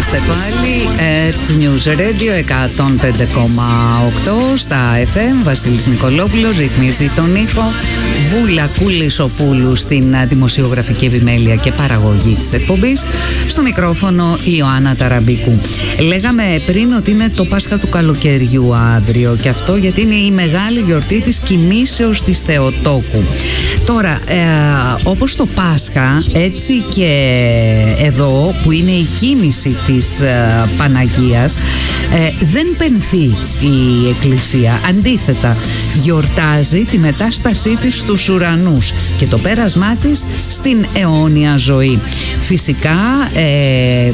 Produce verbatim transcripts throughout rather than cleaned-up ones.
Είμαστε πάλι at News Radio εκατόν πέντε κόμμα οκτώ στα εφ εμ. Βασίλης Νικολόπουλος ρυθμίζει τον ήχο. Βούλα Κουλισοπούλου στην δημοσιογραφική επιμέλεια και παραγωγή της εκπομπής. Στο μικρόφωνο η Ιωάννα Ταραμπίκου. Λέγαμε πριν ότι είναι το Πάσχα του καλοκαιριού αύριο, και αυτό γιατί είναι η μεγάλη γιορτή της κοιμήσεως της Θεοτόκου. Τώρα, ε, όπως το Πάσχα, έτσι και εδώ που είναι η κοίμηση της ε, Παναγίας, ε, δεν πενθεί η Εκκλησία. Αντίθετα, γιορτάζει τη μετάστασή της στους ουρανούς και το πέρασμά της στην αιώνια ζωή. Φυσικά ε,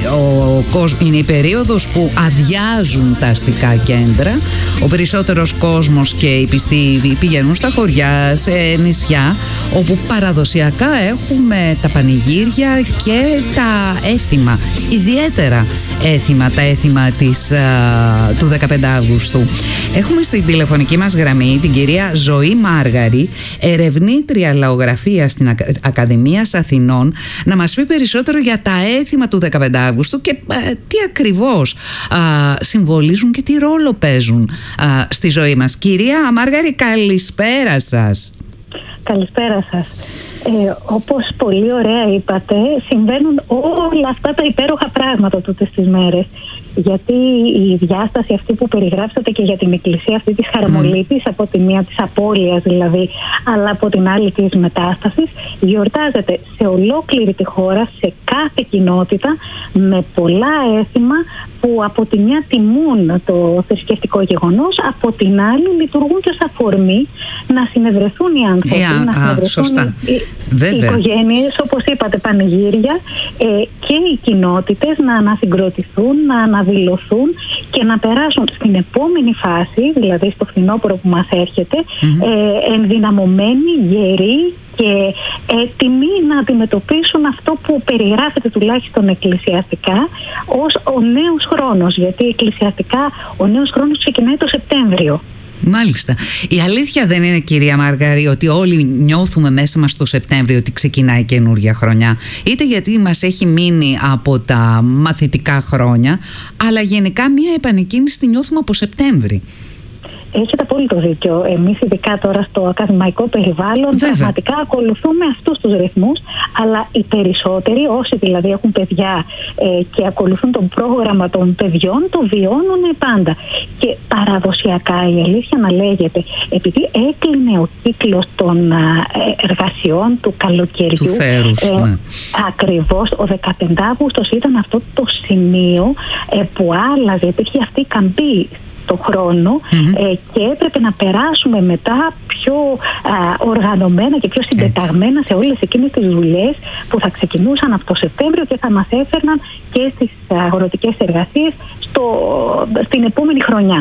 ο, είναι η περίοδος που αδειάζουν τα αστικά κέντρα. Ο περισσότερος κόσμος και οι πιστοί πηγαίνουν στα χωριά, σε νησιά, όπου παραδοσιακά έχουμε τα πανηγύρια και τα έθιμα, ιδιαίτερα έθιμα, τα έθιμα της, α, του δεκαπέντε Αυγούστου. Έχουμε στην τηλεφωνική μας γραμμή την κυρία Ζωή Μάργαρη, ερευνήτρια λαογραφία στην Ακαδημία Αθηνών, να μας πει περισσότερο για τα έθιμα του δεκαπέντε Αυγούστου και α, τι ακριβώς α, συμβολίζουν και τι ρόλο παίζουν α, στη ζωή μας. Κυρία Μάργαρη, καλησπέρα σας. Καλησπέρα σας. Ε, όπως πολύ ωραία είπατε, συμβαίνουν όλα αυτά τα υπέροχα πράγματα τούτες τις μέρες. Γιατί η διάσταση αυτή που περιγράψατε και για την Εκκλησία αυτή της χαραμολύπης, mm. από τη μία της απώλειας δηλαδή, αλλά από την άλλη της μετάστασης, γιορτάζεται σε ολόκληρη τη χώρα, σε κάθε κοινότητα, με πολλά έθιμα που από τη μια τιμούν το θρησκευτικό γεγονός, από την άλλη λειτουργούν και ως αφορμή να συνευρεθούν οι άνθρωποι, yeah, να συνευρεθούν ah, οι, οι οικογένειες, όπως είπατε, πανηγύρια, ε, και οι κοινότητες να ανασυγκροτηθούν, να αναδηλωθούν και να περάσουν στην επόμενη φάση, δηλαδή στο φθινόπωρο που μας έρχεται, mm-hmm. ε, ενδυναμωμένοι, γεροί και έτοιμοι να αντιμετωπίσουν αυτό που περιγράφεται τουλάχιστον εκκλησιαστικά ως ο νέος χρόνος, γιατί εκκλησιαστικά ο νέος χρόνος ξεκινάει το Σεπτέμβριο. Μάλιστα. Η αλήθεια δεν είναι, κυρία Μάργαρη, ότι όλοι νιώθουμε μέσα μας το Σεπτέμβριο ότι ξεκινάει καινούργια χρονιά, είτε γιατί μας έχει μείνει από τα μαθητικά χρόνια, αλλά γενικά μια επανεκκίνηση τη νιώθουμε από Σεπτέμβρη. Έχετε απόλυτο δίκιο. Εμείς, ειδικά τώρα στο ακαδημαϊκό περιβάλλον, Βέβαια. πραγματικά ακολουθούμε αυτούς τους ρυθμούς, αλλά οι περισσότεροι, όσοι δηλαδή έχουν παιδιά ε, και ακολουθούν το πρόγραμμα των παιδιών, το βιώνουν πάντα. Και παραδοσιακά, η αλήθεια να λέγεται, επειδή έκλεινε ο κύκλος των ε, εργασιών του καλοκαιριού, του θέρους, ε, ναι. ακριβώς, ο δεκαπέντε Αυγούστος ήταν αυτό το σημείο ε, που άλλαζε, υπήρχε αυτή η καμπή το χρόνο, mm-hmm. ε, και έπρεπε να περάσουμε μετά πιο α, οργανωμένα και πιο συντεταγμένα σε όλες εκείνες τις δουλειές που θα ξεκινούσαν από το Σεπτέμβριο και θα μας έφερναν και στις αγροτικές εργασίες στο, στην επόμενη χρονιά.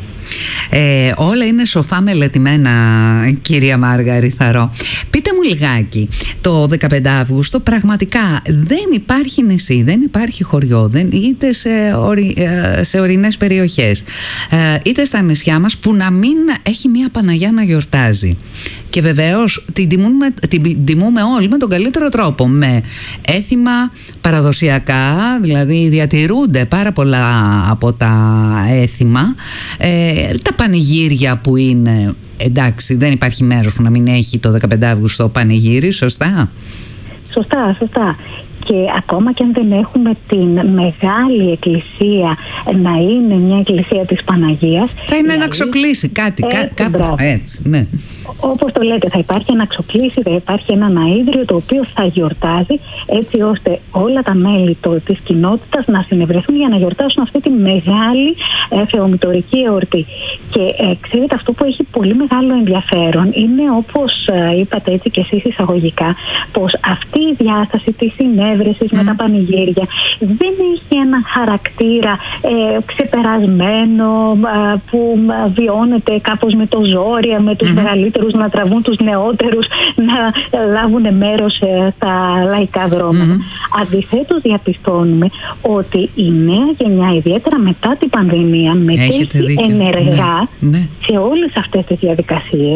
Ε, όλα είναι σοφά μελετημένα, κυρία Μάργαρη, θαρώ. Πείτε μου λιγάκι, το δεκαπέντε Αυγούστου πραγματικά δεν υπάρχει νησί, δεν υπάρχει χωριό, δεν, είτε σε, ορει, σε ορεινές περιοχές, είτε στα νησιά μας, που να μην έχει μια Παναγιά να γιορτάζει. Και βεβαίως την τιμούμε, την τιμούμε όλοι με τον καλύτερο τρόπο, με έθιμα παραδοσιακά, δηλαδή διατηρούνται πάρα πολλά από τα έθιμα, ε, τα πανηγύρια που είναι, εντάξει, δεν υπάρχει μέρος που να μην έχει το δεκαπέντε Αυγούστου πανηγύρι, σωστά? Σωστά, σωστά. Και ακόμα και αν δεν έχουμε την μεγάλη εκκλησία να είναι μια εκκλησία της Παναγίας, θα είναι να ξοκλήσει κάτι, έτσι, κά, κάπου έτσι, ναι. Όπως το λέτε, θα υπάρχει ένα ξοκλήσι, θα υπάρχει ένα ναΐδριο το οποίο θα γιορτάζει, έτσι ώστε όλα τα μέλη το, της κοινότητας να συνευρεθούν για να γιορτάσουν αυτή τη μεγάλη ε, θεομητορική εορτή. Και ε, ξέρετε, αυτό που έχει πολύ μεγάλο ενδιαφέρον είναι, όπως ε, είπατε έτσι και εσείς εισαγωγικά, πως αυτή η διάσταση της συνέβρεσης mm. με τα πανηγύρια δεν έχει ένα χαρακτήρα ε, ξεπερασμένο, ε, που ε, βιώνεται κάπως με το ζόρι, με τους mm. μεγαλύτερους να τραβούν τους νεότερους να λάβουν μέρος στα λαϊκά δρόμματα. Mm-hmm. Αντιθέτως, διαπιστώνουμε ότι η νέα γενιά, ιδιαίτερα μετά την πανδημία, μετέχει ενεργά, ναι. Ναι. σε όλες αυτές τις διαδικασίες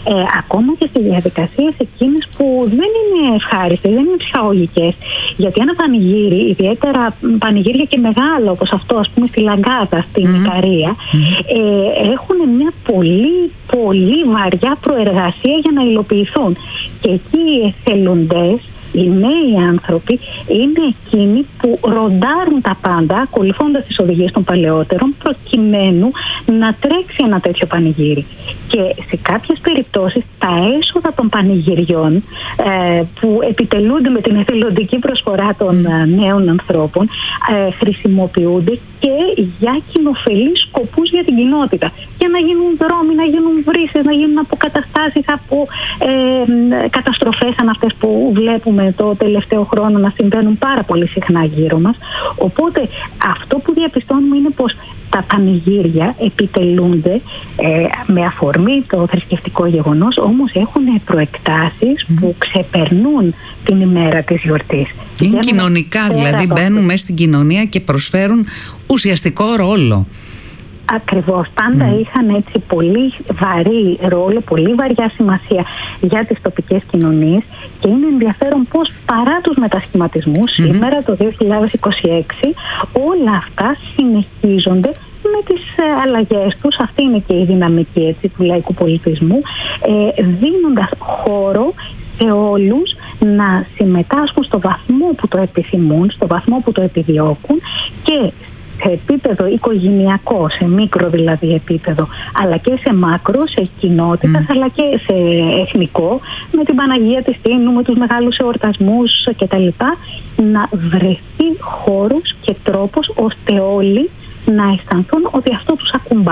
ε, ακόμα και στις διαδικασίες εκείνες που δεν είναι ευχάριστες, δεν είναι ψυχαγωγικές. Γιατί ένα πανηγύρι, ιδιαίτερα πανηγύρια και μεγάλο όπως αυτό ας πούμε στη Λαγκάδα, στην mm-hmm. Ικαρία, mm-hmm. ε, έχουν μια πολύ πολύ βαριά προεργασία για να υλοποιηθούν. Και εκεί οι εθελοντές, οι νέοι άνθρωποι είναι εκείνοι που ροντάρουν τα πάντα ακολουθώντας τις οδηγίες των παλαιότερων προκειμένου να τρέξει ένα τέτοιο πανηγύρι. Και σε κάποιες περιπτώσεις τα έσοδα των πανηγυριών ε, που επιτελούνται με την εθελοντική προσφορά των ε, νέων ανθρώπων ε, χρησιμοποιούνται και για κοινοφελείς σκοπούς για την κοινότητα. Για να γίνουν δρόμοι, να γίνουν βρύσες, να γίνουν αποκαταστάσεις από ε, καταστροφές σαν αυτές που βλέπουμε το τελευταίο χρόνο να συμβαίνουν πάρα πολύ συχνά γύρω μας. Οπότε αυτό που διαπιστώνουμε είναι πως τα πανηγύρια επιτελούνται ε, με αφορμή το θρησκευτικό γεγονός, όμως έχουν προεκτάσεις mm. που ξεπερνούν την ημέρα της γιορτής. Είναι κοινωνικά, δηλαδή μπαίνουν μέσα στην κοινωνία και προσφέρουν ουσιαστικό ρόλο. Ακριβώς. Πάντα mm. είχαν έτσι πολύ βαρύ ρόλο, πολύ βαριά σημασία για τις τοπικές κοινωνίες και είναι ενδιαφέρον πως παρά τους μετασχηματισμούς mm. σήμερα το δύο χιλιάδες είκοσι έξι όλα αυτά συνεχίζονται με τις αλλαγές τους. Αυτή είναι και η δυναμική έτσι, του λαϊκού πολιτισμού, ε, δίνοντας χώρο σε όλους να συμμετάσχουν στο βαθμό που το επιθυμούν, στο βαθμό που το επιδιώκουν και σε επίπεδο οικογενειακό, σε μικρό δηλαδή επίπεδο, αλλά και σε μάκρο, σε κοινότητας, mm. αλλά και σε εθνικό, με την Παναγία της Τίνου, με τους μεγάλους εορτασμούς κτλ. Να βρεθεί χώρος και τρόπος ώστε όλοι να αισθανθούν ότι αυτό τους ακουμπά.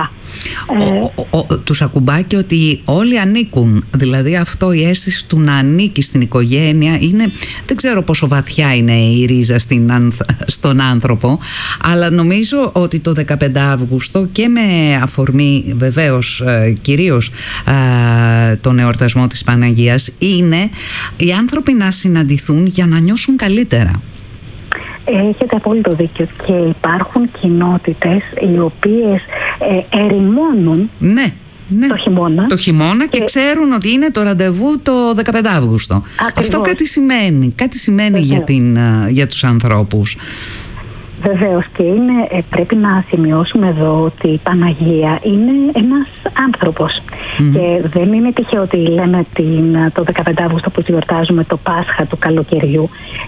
Ο, ο, ο, τους ακουμπά και ότι όλοι ανήκουν. Δηλαδή αυτό, η αίσθηση του να ανήκει στην οικογένεια είναι, δεν ξέρω πόσο βαθιά είναι η ρίζα στην, στον άνθρωπο, αλλά νομίζω ότι το δεκαπέντε Αυγούστου και με αφορμή βεβαίως κυρίως τον εορτασμό της Παναγίας είναι οι άνθρωποι να συναντηθούν για να νιώσουν καλύτερα. Έχετε απόλυτο δίκιο και υπάρχουν κοινότητες οι οποίες ε, ερημώνουν ναι, ναι. το χειμώνα. Το χειμώνα και, και ξέρουν ότι είναι το ραντεβού το δεκαπέντε Αυγούστου. Ακριβώς. Αυτό κάτι σημαίνει, κάτι σημαίνει για, την, για τους ανθρώπους. Βεβαίως και είναι, πρέπει να σημειώσουμε εδώ ότι η Παναγία είναι ένας άνθρωπος mm-hmm. και δεν είναι τυχαίο ότι λέμε την, το δεκαπέντε Αυγούστου που γιορτάζουμε το Πάσχα του καλοκαιριού.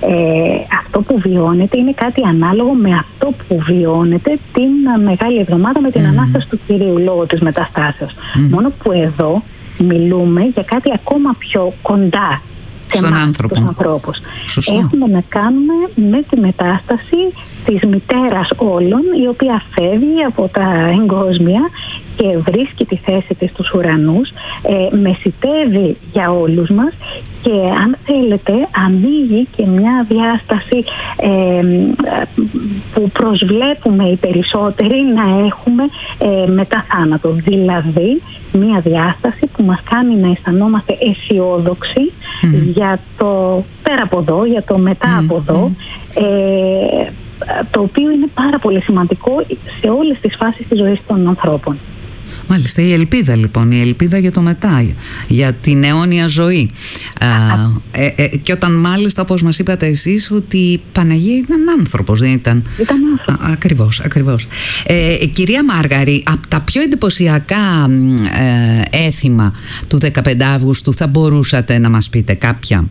Ε, αυτό που βιώνεται είναι κάτι ανάλογο με αυτό που βιώνεται την Μεγάλη Εβδομάδα με την mm-hmm. Ανάσταση του Κυρίου λόγω της μεταστάσεως. Mm-hmm. Μόνο που εδώ μιλούμε για κάτι ακόμα πιο κοντά στον άνθρωπο. Τους ανθρώπους. Έχουμε να κάνουμε με τη μετάσταση της μητέρας όλων, η οποία φεύγει από τα εγκόσμια και βρίσκει τη θέση της στους ουρανούς, ε, μεσιτεύει για όλους μας και αν θέλετε ανοίγει και μια διάσταση ε, που προσβλέπουμε οι περισσότεροι να έχουμε ε, μετά θάνατο. Δηλαδή μια διάσταση που μας κάνει να αισθανόμαστε αισιόδοξοι mm. για το πέρα από εδώ, για το μετά mm. από εδώ, ε, το οποίο είναι πάρα πολύ σημαντικό σε όλες τις φάσεις της ζωής των ανθρώπων. Μάλιστα, η ελπίδα λοιπόν, η ελπίδα για το μετά, για την αιώνια ζωή. Α, ε, ε, και όταν μάλιστα, όπως μας είπατε εσείς, ότι η Παναγία ήταν άνθρωπος, δεν ήταν? Ήταν άνθρωπος. Α, ακριβώς, ακριβώς. Ε, ε, κυρία Μάργαρη, από τα πιο εντυπωσιακά ε, έθιμα του δεκαπέντε Αυγούστου θα μπορούσατε να μας πείτε κάποια?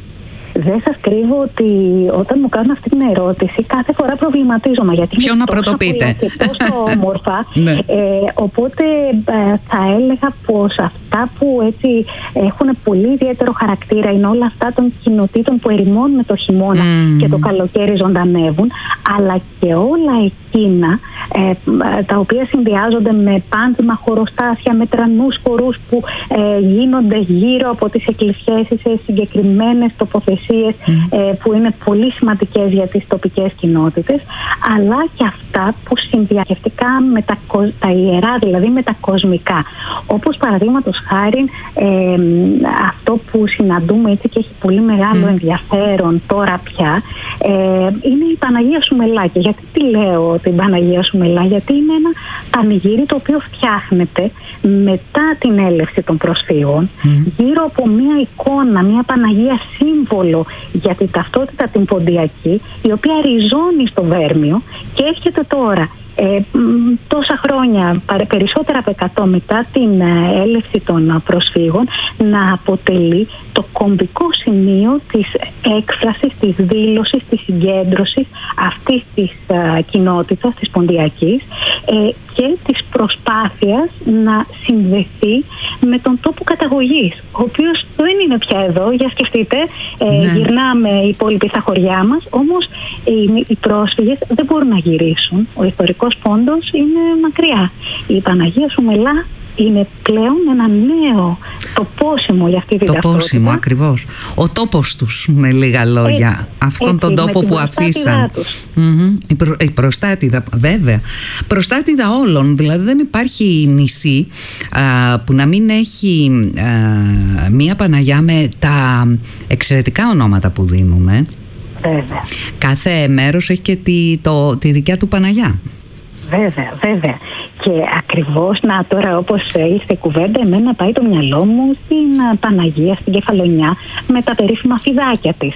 Δεν σας κρύβω ότι όταν μου κάνουν αυτή την ερώτηση κάθε φορά προβληματίζομαι, γιατί ποιο είναι να πρωτοπείτε και τόσο όμορφα. ναι. ε, οπότε ε, θα έλεγα πως αυτά που έτσι έχουν πολύ ιδιαίτερο χαρακτήρα είναι όλα αυτά των κοινοτήτων που ερημώνουν το χειμώνα mm. και το καλοκαίρι ζωντανεύουν, αλλά και όλα εκείνα ε, τα οποία συνδυάζονται με πάντημα, χωροστάσια, με τρανούς χορούς που ε, γίνονται γύρω από τις εκκλησίες σε συγκεκριμένες τοποθεσίες Mm. ε, που είναι πολύ σημαντικές για τις τοπικές κοινότητες, αλλά και αυτά αυτά που συνδιαχευτικά με τα, τα ιερά, δηλαδή με τα κοσμικά. Όπως παραδείγματος χάρη ε, αυτό που συναντούμε έτσι και έχει πολύ μεγάλο mm. ενδιαφέρον τώρα πια, ε, είναι η Παναγία Σουμελάκη. Γιατί τι λέω την Παναγία Σουμελά? Γιατί είναι ένα πανηγύρι το οποίο φτιάχνεται μετά την έλευση των προσφύγων mm. γύρω από μια εικόνα, μια Παναγία σύμβολο για την ταυτότητα την ποντιακή, η οποία ριζώνει στο Βέρμιο και έρχεται τώρα Ε, τόσα χρόνια, περισσότερα από εκατό μετά την έλευση των προσφύγων, να αποτελεί το κομβικό σημείο της έκφρασης, της δήλωσης, της συγκέντρωσης αυτής της uh, κοινότητας, της ποντιακής ε, και της προσπάθειας να συνδεθεί με τον τόπο καταγωγής, ο οποίος δεν είναι πια εδώ. Για σκεφτείτε, ε, ναι. γυρνάμε οι υπόλοιποι στα χωριά μας, όμως οι, οι πρόσφυγες δεν μπορούν να γυρίσουν. Ο ιστορικός πόντος είναι μακριά. Η Παναγία Σουμελά είναι πλέον ένα νέο τοπόσιμο για αυτή τη ταυτότητα. Τοπόσιμο, ακριβώς. Ο τόπος τους, με λίγα λόγια. Έτσι, αυτόν έτσι, τον τόπο που αφήσαν. Mm-hmm. Η, προ, η προστάτηδα, βέβαια. Προστάτηδα όλων. Δηλαδή δεν υπάρχει νησί α, που να μην έχει α, μία Παναγιά με τα εξαιρετικά ονόματα που δίνουμε. Βέβαια. Κάθε μέρος έχει και τη, το, τη δικιά του Παναγιά. Βέβαια, βέβαια. Και ακριβώς, να τώρα όπως ήρθε η κουβέντα, εμένα πάει το μυαλό μου στην Παναγία, στην Κεφαλονιά, με τα περίφημα φιδάκια της.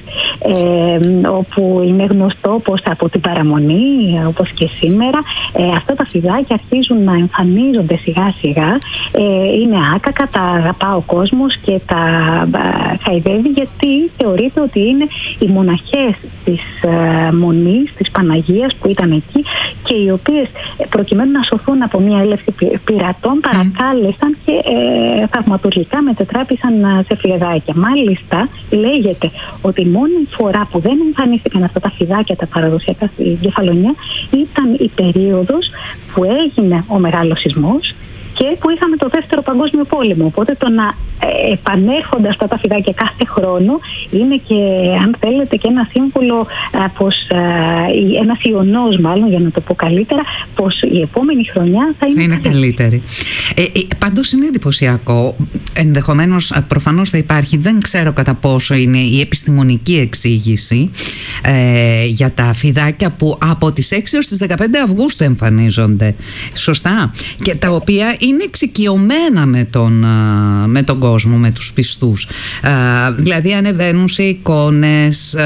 Ε, όπου είναι γνωστό πως από την παραμονή, όπως και σήμερα, ε, αυτά τα φιδάκια αρχίζουν να εμφανίζονται σιγά σιγά. Ε, είναι άκακα, τα αγαπά ο κόσμος και τα ε, χαϊδεύει, γιατί θεωρείται ότι είναι οι μοναχές της ε, Μονής, της Παναγίας που ήταν εκεί και οι οποίες προκειμένου να σωθούν από μια έλευση πειρατών παρακάλεσαν και ε, θαυματουργικά μετετράπησαν σε φιδάκια. Μάλιστα λέγεται ότι η μόνη φορά που δεν εμφανίστηκαν αυτά τα φιδάκια τα παραδοσιακά στην Κεφαλονιά ήταν η περίοδος που έγινε ο μεγάλος σεισμός και που είχαμε το δεύτερο παγκόσμιο πόλεμο. Οπότε το να ε, επανέρχονται αυτά τα φιδάκια κάθε χρόνο είναι και, αν θέλετε, και ένα σύμβολο, ε, πως, ε, ένας ιονός μάλλον, για να το πω καλύτερα, πως η επόμενη χρονιά θα είναι, είναι καλύτερη. Ε, ε, πάντως είναι εντυπωσιακό. Ενδεχομένως, προφανώς θα υπάρχει, δεν ξέρω κατά πόσο είναι η επιστημονική εξήγηση ε, για τα φιδάκια που από τις έξι έως τις δεκαπέντε Αυγούστου εμφανίζονται. Σωστά. Και τα οποία είναι εξοικειωμένα με τον, με τον κόσμο, με τους πιστούς. Δηλαδή ανεβαίνουν σε εικόνες,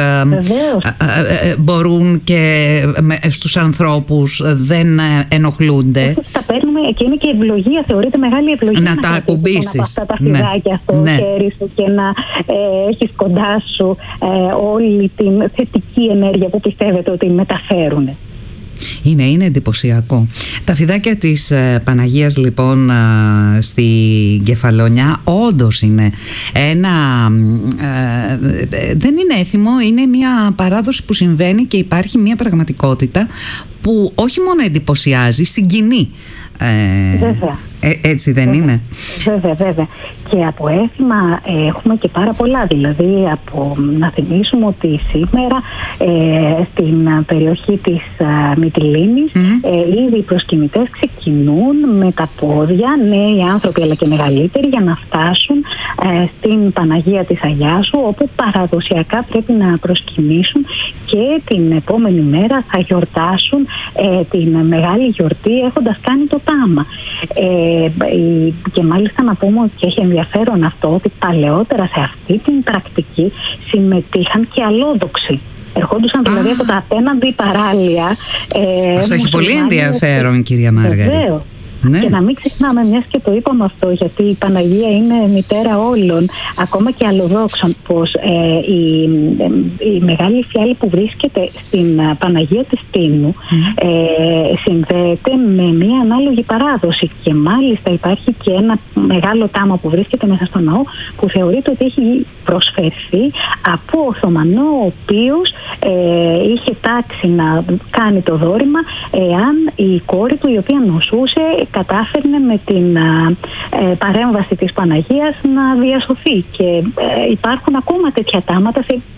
μπορούν και στους ανθρώπους, δεν ενοχλούνται. Τα παίρνουμε και είναι και ευλογία, θεωρείται μεγάλη ευλογία να, να τα ακουμπήσεις αυτά τα φιδάκια ναι. στο ναι. χέρι σου και να ε, έχεις κοντά σου ε, όλη την θετική ενέργεια που πιστεύετε ότι μεταφέρουν. Είναι, είναι εντυπωσιακό. Τα φιδάκια της ε, Παναγίας λοιπόν ε, στη Κεφαλονιά όντως είναι ένα ε, ε, δεν είναι έθιμο, είναι μια παράδοση που συμβαίνει και υπάρχει μια πραγματικότητα που όχι μόνο εντυπωσιάζει, συγκινεί. Ε, βέβαια. Ε, έτσι δεν βέβαια. είναι? Βέβαια, βέβαια. Και από έθιμα ε, έχουμε και πάρα πολλά. Δηλαδή, από, να θυμίσουμε ότι σήμερα ε, στην περιοχή της ε, Μυτιλήνης mm. ε, ήδη οι προσκυνητές ξεκινούν με τα πόδια, νέοι άνθρωποι αλλά και μεγαλύτεροι, για να φτάσουν ε, στην Παναγία της Αγιάσου, όπου παραδοσιακά πρέπει να προσκυνήσουν και την επόμενη μέρα θα γιορτάσουν ε, την μεγάλη γιορτή έχοντας κάνει το τάμα. Ε, και μάλιστα να πούμε ότι έχει ενδιαφέρον αυτό, ότι παλαιότερα σε αυτή την πρακτική συμμετείχαν και αλλόδοξοι. Ερχόντουσαν δηλαδή από τα απέναντι παράλια. Ε, αυτό έχει πολύ ενδιαφέρον, κυρία Μάργαρη. Βεβαίως. Ναι. Και να μην ξεχνάμε, μιας και το είπαμε αυτό, γιατί η Παναγία είναι μητέρα όλων, ακόμα και αλλοδόξων, πως ε, η, ε, η μεγάλη φιάλη που βρίσκεται στην Παναγία της Τίνου mm. ε, συνδέεται με μια ανάλογη παράδοση, και μάλιστα υπάρχει και ένα μεγάλο τάμα που βρίσκεται μέσα στο ναό, που θεωρείται ότι έχει προσφερθεί από Οθωμανό, ο οποίος ε, είχε τάξει να κάνει το δώρημα εάν η κόρη του, η οποία νοσούσε, κατάφερνε με την ε, παρέμβαση της Παναγίας να διασωθεί. Και ε, υπάρχουν ακόμα τέτοια τάματα σε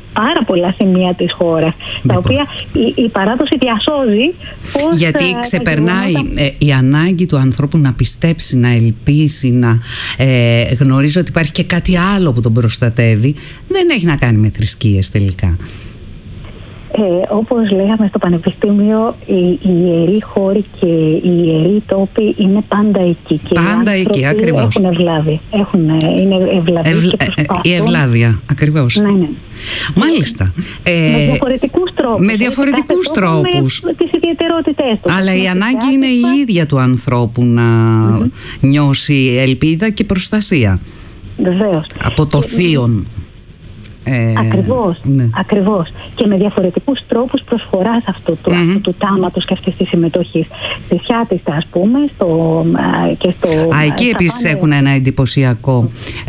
πάρα πολλά σημεία της χώρας, τα οποία η, η παράδοση διασώζει. Πώς, γιατί ξεπερνάει γεγονότα... ε, η ανάγκη του ανθρώπου να πιστέψει, να ελπίσει, να ε, γνωρίζει ότι υπάρχει και κάτι άλλο που τον προστατεύει. Δεν έχει να κάνει με θρησκείες τελικά. Ε, όπως λέγαμε στο Πανεπιστήμιο, οι, οι ιεροί χώροι και οι ιεροί τόποι είναι πάντα εκεί. Και πάντα εκεί, ακριβώς. Έχουν ευλάβει. Έχουν, είναι ευλαβείς Ευλ, και προσπαθούν. Η ευλάβεια, ακριβώς. Ναι, ναι. Μάλιστα. Ε, με διαφορετικούς τρόπους. Με διαφορετικούς τρόπους. Με τις ιδιαιτερότητές τους. Αλλά η ανάγκη είναι η ίδια του ανθρώπου να mm-hmm. νιώσει ελπίδα και προστασία. Βεβαίως. Από το θείον. Ε, ακριβώς, ναι. ακριβώς. Και με διαφορετικούς τρόπους προσφοράς αυτού του, mm-hmm. αυτού του τάματος και αυτής της συμμετοχής. Στη Σιάτιστα, ας πούμε, στο, και στο... Α, εκεί επίσης πάνε... έχουν ένα εντυπωσιακό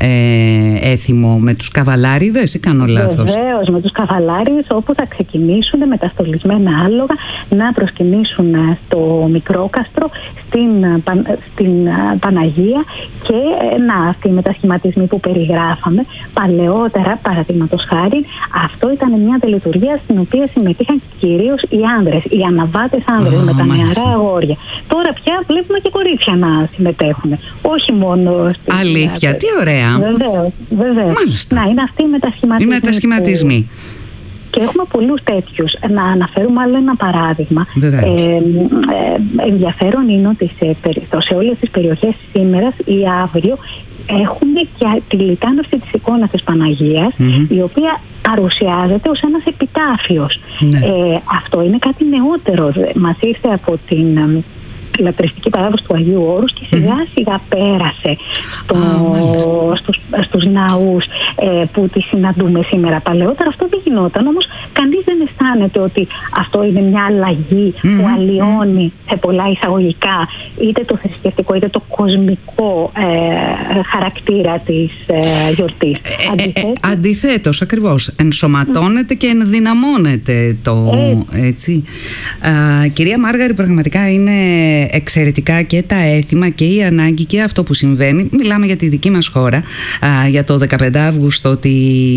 ε, έθιμο με τους καβαλάριδες, ή κάνω λάθος? Βεβαίως, με τους καβαλάριδες, όπου θα ξεκινήσουν με τα στολισμένα άλογα να προσκυνήσουν στο Μικρόκαστρο, στην, στην Παναγία, και να, αυτοί οι μετασχηματισμοί που περιγράφαμε παλαιότερα, παραδείγματος χάρη, αυτό ήταν μια τελετουργία στην οποία συμμετείχαν κυρίως οι άνδρες, οι αναβάτες άνδρες oh, με τα νεαρά αγόρια. Τώρα πια βλέπουμε και κορίτσια να συμμετέχουν, όχι μόνο στην... Αλήθεια, τι ωραία. Βεβαίως, βεβαίως. Να, είναι αυτοί οι μετασχηματισμοί. Οι μετασχηματισμοί. Που... Και έχουμε πολλούς τέτοιους. Να αναφέρουμε άλλο ένα παράδειγμα. Ε, ε, ενδιαφέρον είναι ότι σε, σε όλες τις περιοχές σήμερα ή αύριο έχουν και τη λιτάνωση της εικόνας της Παναγίας, mm-hmm. η οποία παρουσιάζεται ως ένας επιτάφιος. Ναι. Ε, αυτό είναι κάτι νεότερο. Μας ήρθε από την λατρευτική παράδοση του Αγίου Όρους και σιγά mm-hmm. σιγά πέρασε στο, oh, στους, στους ναούς ε, που τη συναντούμε σήμερα. Παλαιότερα αυτό δεν γινόταν, όμως κανείς δεν αισθάνεται ότι αυτό είναι μια αλλαγή mm-hmm. που αλλοιώνει σε πολλά εισαγωγικά είτε το θρησκευτικό είτε το κοσμικό ε, χαρακτήρα της ε, γιορτής. Ε, Αντιθέτως, ε, αντιθέτως, ακριβώς. Ενσωματώνεται mm. και ενδυναμώνεται το ε. έτσι. Α, κυρία Μάργαρη, πραγματικά είναι εξαιρετικά και τα έθιμα και η ανάγκη και αυτό που συμβαίνει. Μιλάμε για τη δική μας χώρα, α, για το δεκαπέντε Αυγούστου, τη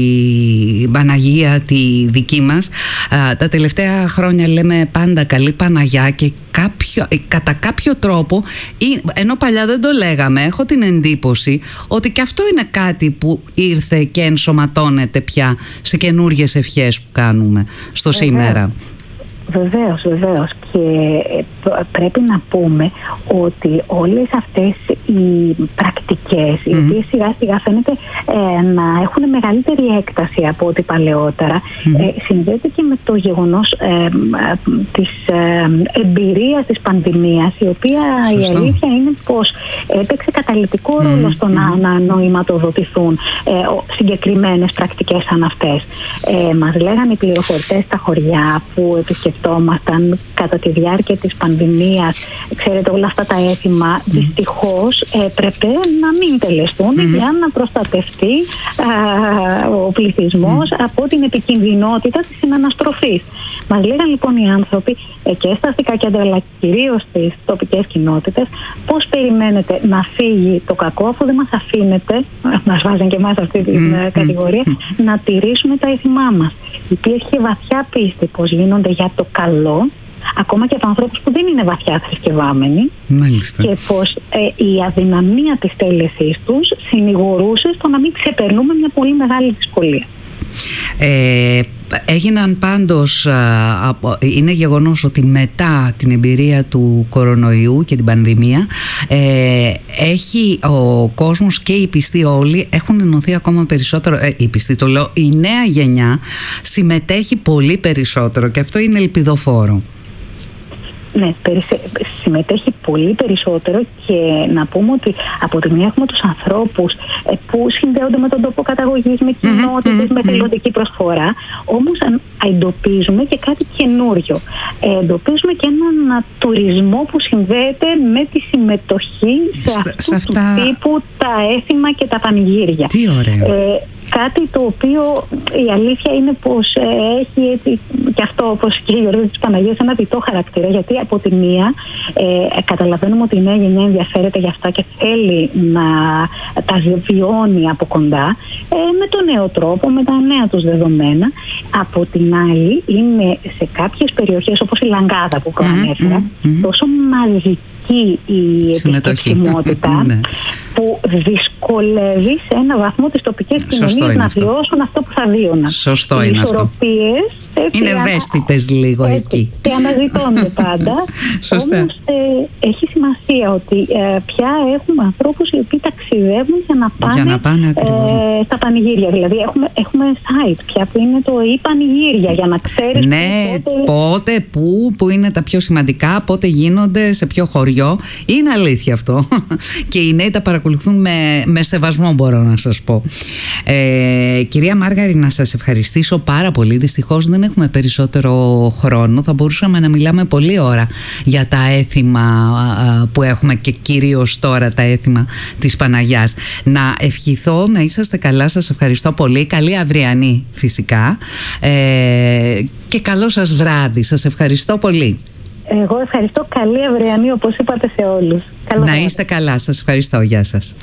Παναγία τη δική μας. Α, τα τελευταία χρόνια λέμε πάντα καλή Παναγιά και κάποιο, κατά κάποιο τρόπο, ενώ παλιά δεν το λέγαμε, έχω την εντύπωση ότι και αυτό είναι κάτι που ήρθε και ενσωματώνεται πια σε καινούργιες ευχές που κάνουμε στο σήμερα. Βεβαίως, βεβαίως. Και πρέπει να πούμε ότι όλες αυτές οι πρακτικές, mm-hmm. οι οποίες σιγά σιγά φαίνεται ε, να έχουν μεγαλύτερη έκταση από ό,τι παλαιότερα, mm-hmm. ε, συνδέεται και με το γεγονός ε, ε, της ε, εμπειρίας της πανδημίας, η οποία Σωστό. η αλήθεια είναι πως έπαιξε καταλυτικό mm-hmm. ρόλο στο mm-hmm. να νοηματοδοτηθούν ε, συγκεκριμένες πρακτικές σαν αυτές. Ε, μας λέγανε οι πληροφορητές στα χωριά που επισκεφτόμασταν κατά τη διάρκεια της πανδημίας, ξέρετε, όλα αυτά τα έθιμα mm. δυστυχώς έπρεπε να μην τελεστούν mm-hmm. για να προστατευτεί α, ο πληθυσμός mm. από την επικινδυνότητα της συναναστροφής. Μας λέγαν λοιπόν οι άνθρωποι ε, και στα αστικά κέντρα, αλλά κυρίως στις τοπικές κοινότητες, πώς περιμένετε να φύγει το κακό αφού δεν μας αφήνετε, μας βάζουν και εμάς αυτή την mm. κατηγορία, mm. να τηρήσουμε τα έθιμά μας. Υπήρχε βαθιά πίστη πως γίνονται για το καλό, ακόμα και από ανθρώπους που δεν είναι βαθιά θρησκευάμενοι. Μάλιστα. Και πως ε, η αδυναμία της τέλεσής τους συνηγορούσε στο να μην ξεπερνούμε μια πολύ μεγάλη δυσκολία. Ε, έγιναν πάντως, α, είναι γεγονός ότι μετά την εμπειρία του κορονοϊού και την πανδημία ε, έχει ο κόσμος και οι πιστοί όλοι έχουν ενωθεί ακόμα περισσότερο. ε, οι πιστοί, το λέω, η νέα γενιά συμμετέχει πολύ περισσότερο και αυτό είναι ελπιδοφόρο. Ναι, συμμετέχει πολύ περισσότερο, και να πούμε ότι από τη μία έχουμε τους ανθρώπους που συνδέονται με τον τόπο καταγωγής, με κοινότητες, mm-hmm. με θελοντική προσφορά, όμως εντοπίζουμε και κάτι καινούριο. Εντοπίζουμε και έναν τουρισμό που συνδέεται με τη συμμετοχή σε, σε αυτού σε αυτά... του τύπου τα έθιμα και τα πανηγύρια. Τι ωραία. Ε, κάτι το οποίο η αλήθεια είναι πως ε, έχει έτσι, και αυτό όπως και η γιορτή της Παναγίας ένα διτό χαρακτήρα, γιατί από τη μία ε, καταλαβαίνουμε ότι η νέα γενιά ενδιαφέρεται για αυτά και θέλει να τα βιώνει από κοντά ε, με τον νέο τρόπο, με τα νέα τους δεδομένα. Από την άλλη είναι σε κάποιες περιοχές όπως η Λαγκάδα που προανέφερα mm-hmm, mm-hmm. τόσο μαζική η επισκεψιμότητα που δυσκολεύει σε ένα βαθμό τις τοπικές κοινωνίες να αυτό. βιώσουν αυτό που θα βίωναν. Σωστό οι είναι αυτό. Είναι ευαίσθητες λίγο έτσι, εκεί. Και αναζητώνται πάντα. Όμως ε, έχει σημασία ότι ε, πια έχουμε ανθρώπους οι οποίοι ταξιδεύουν για να πάνε, για να πάνε ε, στα πανηγύρια. Δηλαδή έχουμε, έχουμε site πια που είναι το e-πανηγύρια για να ξέρεις ναι, πότε, πότε πού, που είναι τα πιο σημαντικά, πότε γίνονται, σε ποιο χωριό. Είναι αλήθεια αυτό. Και οι νέοι τα παρακολουθούν με, με σεβασμό, μπορώ να σας πω. Ε, κυρία Μάργαρη, να σας ευχαριστήσω πάρα πολύ. Δυστυχώς δεν έχουμε περισσότερο χρόνο. Θα μπορούσαμε να μιλάμε πολλή ώρα για τα έθιμα που έχουμε και κυρίως τώρα τα έθιμα της Παναγιάς. Να ευχηθώ να είσαστε καλά. Σας ευχαριστώ πολύ. Καλή αυριανή φυσικά. Ε, και καλό σας βράδυ. Σας ευχαριστώ πολύ. Εγώ ευχαριστώ. Καλή αυριανή, όπως είπατε, σε όλους. Καλό να είστε καλά. Σας ευχαριστώ. Γεια σας.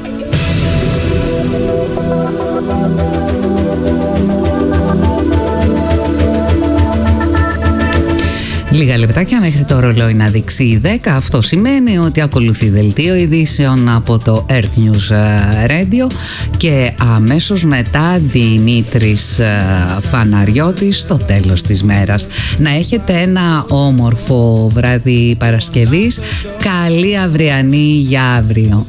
Λίγα λεπτάκια μέχρι το ρολόι να δείξει δέκα. Αυτό σημαίνει ότι ακολουθεί δελτίο ειδήσεων από το Earth News Radio και αμέσως μετά Δημήτρης Φαναριώτης στο τέλος της μέρας. Να έχετε ένα όμορφο βράδυ Παρασκευής. Καλή αυριανή για αύριο.